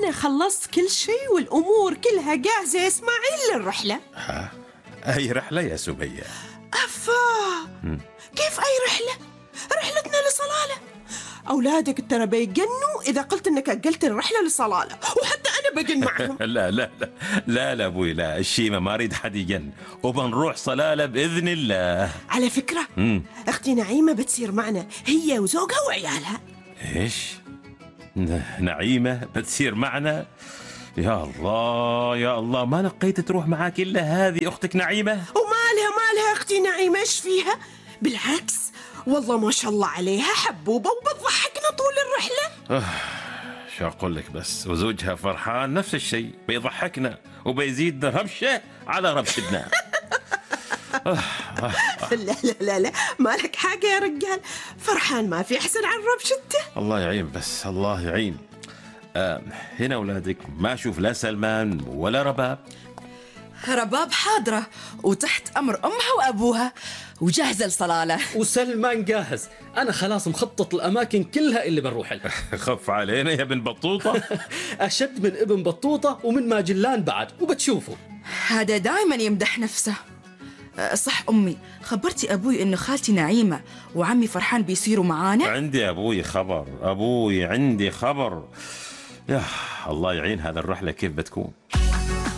أنا خلصت كل شيء والأمور كلها جاهزة يا إسماعيل للرحلة. ها؟ أي رحلة يا سمية؟ أفا كيف أي رحلة؟ رحلتنا لصلالة. أولادك ترى بيجنوا إذا قلت إنك أجلت الرحلة لصلالة، وحتى أنا بجن معهم. لا لا لا لا لا أبوي، لا الشيمة ما أريد حد يجن، وبنروح صلالة بإذن الله. على فكرة أختي نعيمة بتصير معنا، هي وزوجها وعيالها. إيش؟ نعيمة بتصير معنا؟ يا الله يا الله، ما لقيت تروح معاك إلا هذه أختك نعيمة؟ ومالها أختي نعيمة، إيش فيها؟ بالعكس والله ما شاء الله عليها حبوبة وبتضحكنا طول الرحلة. شو أقول لك بس، وزوجها فرحان نفس الشيء، بيضحكنا وبيزيد ربشة على ربشتنا. لا لا لا لا، مالك حاجة يا رجال، فرحان ما في أحسن عن ربشته. الله يعين، بس الله يعين. هنا أولادك ما أشوف لا سلمان ولا رباب. رباب حاضرة وتحت أمر أمها وأبوها وجاهزة لصلالة. وسلمان جاهز، أنا خلاص مخطط الأماكن كلها اللي بنروح لها. خف علينا يا ابن بطوطة. أشد من ابن بطوطة ومن ماجلان بعد، وبتشوفوا. هذا دائما يمدح نفسه. صح أمي، خبرتي أبوي إنه خالتي نعيمة وعمي فرحان بيصيروا معانا؟ عندي أبوي خبر، أبوي عندي خبر. يا الله يعين هذا الرحلة كيف بتكون.